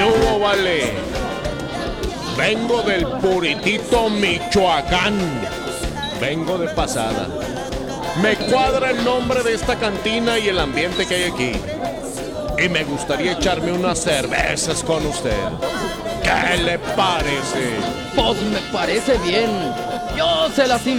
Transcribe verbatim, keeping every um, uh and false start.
¿Qué hubo, vale? Vengo del Puritito, Michoacán. Vengo de pasada. Me cuadra el nombre de esta cantina y el ambiente que hay aquí. Y me gustaría echarme unas cervezas con usted. ¿Qué le parece? Pues me parece bien. Yo se las invito.